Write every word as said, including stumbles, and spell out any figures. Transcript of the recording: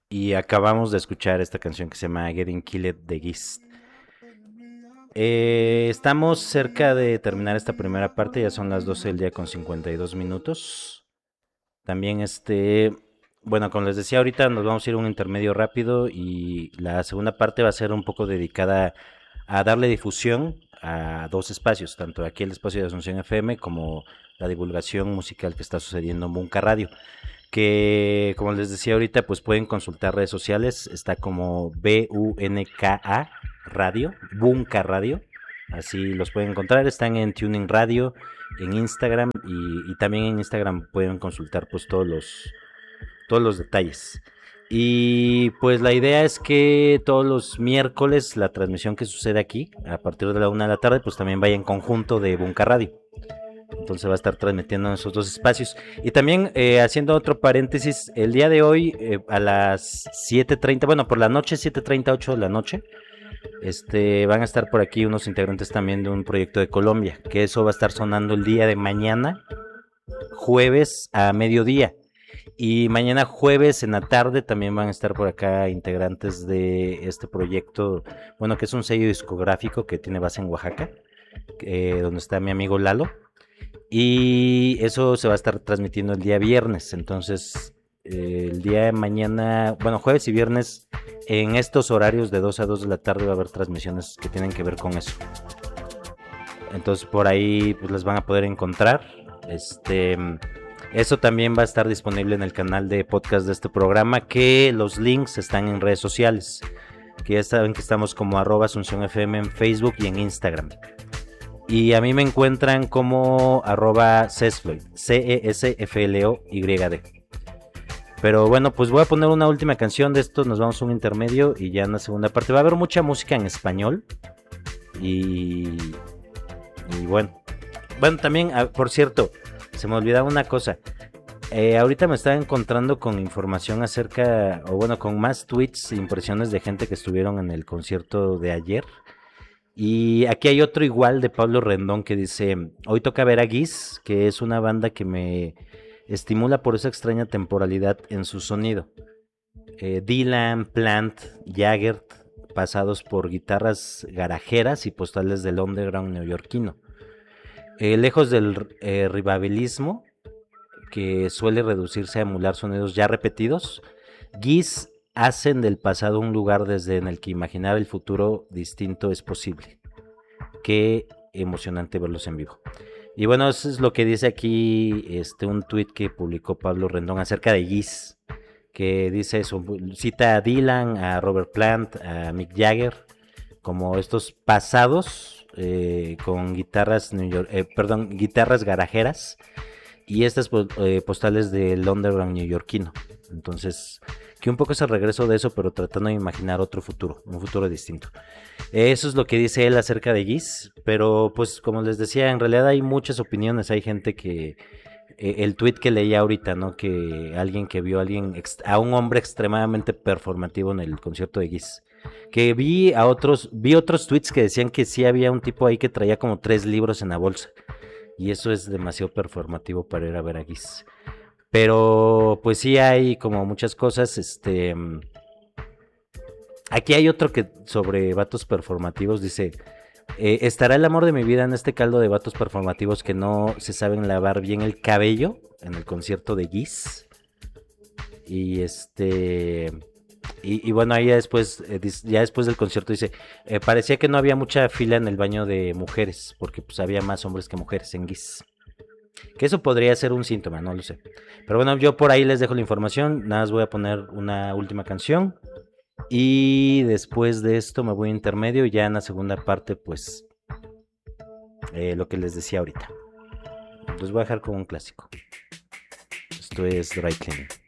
y acabamos de escuchar esta canción que se llama Getting Killed de Geist. Eh, estamos cerca de terminar esta primera parte, ya son las doce del día con cincuenta y dos minutos. También este, bueno, como les decía ahorita, nos vamos a ir a un intermedio rápido y la segunda parte va a ser un poco dedicada a darle difusión a dos espacios, tanto aquí el espacio de Asunción F M como la divulgación musical que está sucediendo en Bunka Radio, que como les decía ahorita, pues pueden consultar redes sociales, está como B U N K A Radio, Bunka Radio, así los pueden encontrar, están en Tuning Radio, en Instagram y, y también en Instagram pueden consultar pues todos los, todos los detalles. Y pues la idea es que todos los miércoles la transmisión que sucede aquí, a partir de la una de la tarde, pues también vaya en conjunto de Bunka Radio. Entonces va a estar transmitiendo en esos dos espacios. Y también eh, haciendo otro paréntesis, el día de hoy eh, a las siete treinta, bueno, por la noche, siete treinta, ocho de la noche, este, van a estar por aquí unos integrantes también de un proyecto de Colombia, que eso va a estar sonando el día de mañana, jueves a mediodía. Y mañana jueves en la tarde también van a estar por acá integrantes de este proyecto, bueno, que es un sello discográfico que tiene base en Oaxaca, eh, donde está mi amigo Lalo. Y eso se va a estar transmitiendo el día viernes. Entonces, eh, el día de mañana, bueno, jueves y viernes, en estos horarios de dos a dos de la tarde va a haber transmisiones que tienen que ver con eso. Entonces, por ahí pues las van a poder encontrar. Este, eso también va a estar disponible en el canal de podcast de este programa, que los links están en redes sociales, que ya saben que estamos como arroba Asunción F M en Facebook y en Instagram. Y a mí me encuentran como arroba Cesfloyd, C E S F L O Y D. Pero bueno, pues voy a poner una última canción de esto, nos vamos a un intermedio y ya en la segunda parte va a haber mucha música en español. Y, y bueno, bueno también, por cierto, se me olvidaba una cosa. Eh, ahorita me estaba encontrando con información acerca, o bueno, con más tweets e impresiones de gente que estuvieron en el concierto de ayer. Y aquí hay otro igual de Pablo Rendón que dice: hoy toca ver a Giz, que es una banda que me estimula por esa extraña temporalidad en su sonido. Eh, Dylan, Plant, Jagger, pasados por guitarras garajeras y postales del underground neoyorquino. Eh, lejos del eh, rivalismo, que suele reducirse a emular sonidos ya repetidos, Giz hacen del pasado un lugar desde en el que imaginar el futuro distinto es posible. Qué emocionante verlos en vivo. Y bueno, eso es lo que dice aquí este, un tweet que publicó Pablo Rendón acerca de Giz, que dice eso, cita a Dylan, a Robert Plant, a Mick Jagger, como estos pasados eh, con guitarras, New York, eh, perdón, guitarras garajeras y estas eh, postales del underground neoyorquino. Entonces, que un poco es el regreso de eso, pero tratando de imaginar otro futuro, un futuro distinto. Eso es lo que dice él acerca de Giz, pero pues como les decía, en realidad hay muchas opiniones, hay gente que, eh, el tweet que leía ahorita, ¿no? Que alguien que vio a alguien, a un hombre extremadamente performativo en el concierto de Giz. Que vi a otros, vi otros tweets que decían que sí había un tipo ahí que traía como tres libros en la bolsa. Y eso es demasiado performativo para ir a ver a Giz. Pero pues sí hay como muchas cosas, este... Aquí hay otro que sobre vatos performativos dice: eh, ¿estará el amor de mi vida en este caldo de vatos performativos que no se saben lavar bien el cabello en el concierto de Giz? Y este... Y, y bueno, ahí ya después, eh, ya después del concierto dice, eh, parecía que no había mucha fila en el baño de mujeres, porque pues había más hombres que mujeres en Giz. Que eso podría ser un síntoma, no lo sé. Pero bueno, yo por ahí les dejo la información. Nada más voy a poner una última canción. Y después de esto me voy a intermedio. Y ya en la segunda parte, pues, eh, lo que les decía ahorita. Los voy a dejar con un clásico. Esto es Dry Cleaning.